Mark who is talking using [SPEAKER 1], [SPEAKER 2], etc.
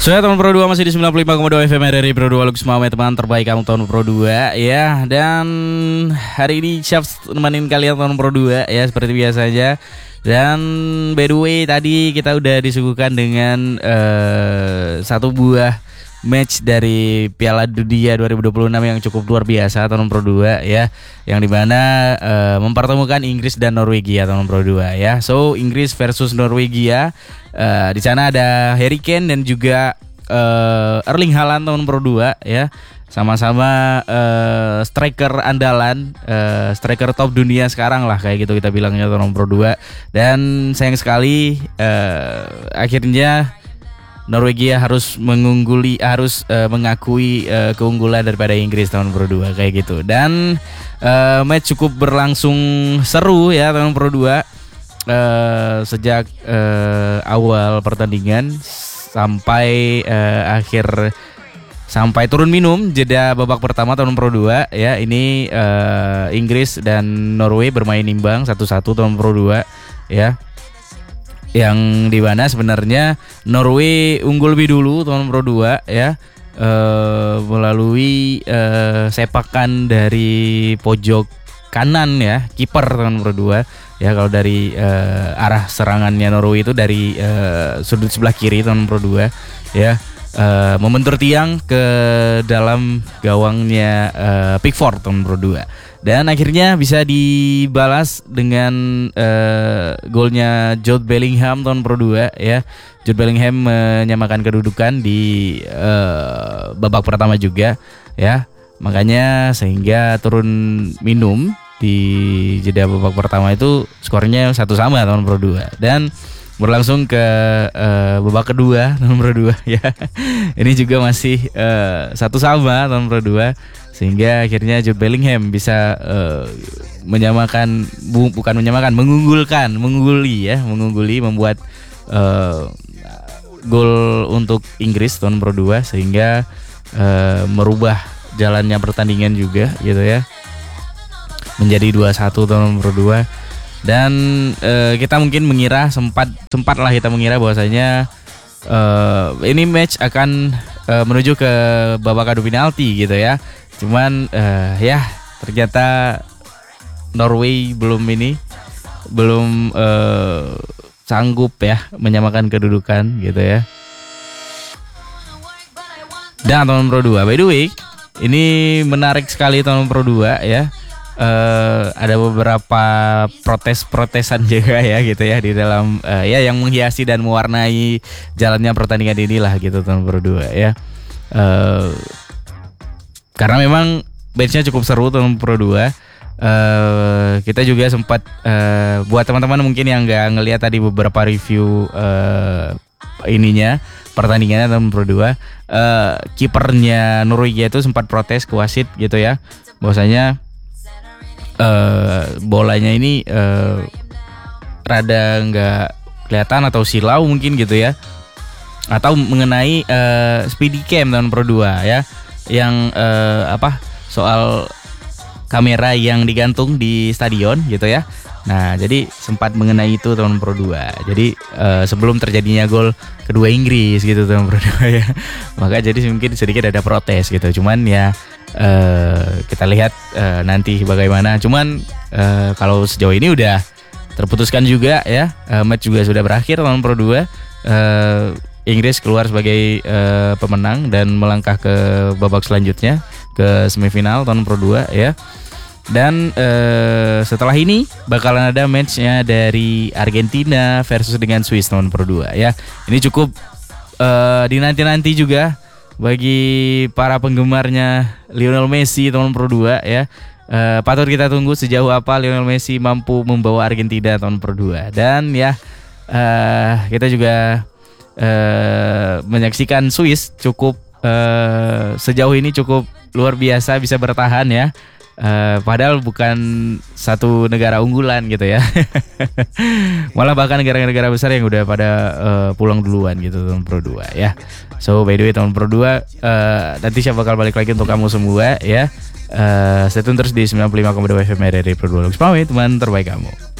[SPEAKER 1] Saya tahun Pro 2 masih di 95,2 FM RRI Pro 2 Lux Mawai, teman terbaik kamu tahun Pro 2 ya. Dan hari ini siap nemenin kalian tahun Pro 2 ya, seperti biasa aja. Dan by the way tadi kita udah disuguhkan dengan satu buah match dari Piala Dunia 2026 yang cukup luar biasa tahun Pro 2 ya, yang dimana mempertemukan Inggris dan Norwegia tahun Pro 2 ya. So Inggris versus Norwegia. Di sana ada Harry Kane dan juga Erling Haaland tahun Pro 2 ya. Sama-sama striker andalan, striker top dunia sekarang lah kayak gitu kita bilangnya tahun Pro 2. Dan sayang sekali akhirnya Norwegia harus mengakui keunggulan daripada Inggris tahun Pro 2 kayak gitu. Dan match cukup berlangsung seru ya tahun Pro 2. Sejak awal pertandingan sampai sampai turun minum jeda babak pertama tahun Pro 2 ya. Ini Inggris dan Norway bermain imbang 1-1 tahun Pro 2 ya. Yang dimana sebenarnya Norway unggul lebih dulu tahun Pro 2 ya, melalui sepakan dari pojok kanan ya, kiper tahun Pro 2 ya. Kalau dari arah serangannya Norway itu dari sudut sebelah kiri tahun Pro 2 ya, membentur tiang ke dalam gawangnya Pickford tahun Pro 2. Dan akhirnya bisa dibalas dengan golnya Jude Bellingham tahun Pro 2 ya. Jude Bellingham menyamakan kedudukan di babak pertama juga ya. Makanya sehingga turun minum di jeda babak pertama itu skornya 1-1 tahun Pro 2. Dan berlangsung ke babak kedua tahun Pro 2 ya. Ini juga masih 1-1 tahun Pro 2. Sehingga akhirnya Jude Bellingham bisa mengungguli membuat gol untuk Inggris tahun Pro 2 sehingga merubah jalannya pertandingan juga gitu ya, menjadi 2-1 tahun Pro 2. Dan kita mungkin mengira sempat lah kita mengira bahwasanya ini match akan menuju ke babak adu penalti gitu ya. Cuman ya ternyata Norway belum sanggup ya menyamakan kedudukan gitu ya. Dan tahun Pro 2 by the way ini menarik sekali tahun Pro 2 ya. Ada beberapa protes-protesan juga ya gitu ya di dalam ya yang menghiasi dan mewarnai jalannya pertandingan inilah gitu tahun Pro 2 ya. Karena memang matchnya cukup seru tahun Pro 2. Kita juga sempat buat teman-teman mungkin yang nggak ngelihat tadi beberapa review pertandingannya tahun Pro 2, kipernya Norwegia itu sempat protes ke wasit gitu ya, bahwasanya bolanya ini rada nggak kelihatan atau silau mungkin gitu ya, atau mengenai speedy cam tahun Pro 2 ya, yang soal kamera yang digantung di stadion gitu ya. Nah jadi sempat mengenai itu tahun Pro 2. Jadi sebelum terjadinya gol kedua Inggris gitu tahun Pro 2 ya, maka jadi mungkin sedikit ada protes gitu. Cuman ya kita lihat nanti bagaimana. Cuman kalau sejauh ini udah terputuskan juga ya, match juga sudah berakhir tahun Pro 2. Inggris keluar sebagai pemenang dan melangkah ke babak selanjutnya, ke semifinal tahun Pro 2 ya. Dan setelah ini bakalan ada matchnya dari Argentina versus dengan Swiss tahun Pro 2 ya. Ini cukup dinanti-nanti juga bagi para penggemarnya Lionel Messi tahun Pro 2 ya. Patut kita tunggu sejauh apa Lionel Messi mampu membawa Argentina tahun Pro 2. Dan ya kita juga menyaksikan Swiss cukup sejauh ini cukup luar biasa bisa bertahan ya. Padahal bukan satu negara unggulan gitu ya. Malah bahkan negara-negara besar yang udah pada pulang duluan gitu tahun Pro 2 ya. So by the way tahun Pro 2 nanti saya bakal balik lagi untuk kamu semua ya. Stay tune terus di 95,2 FM RRI Pro 2 Lux Mawai, teman terbaik kamu.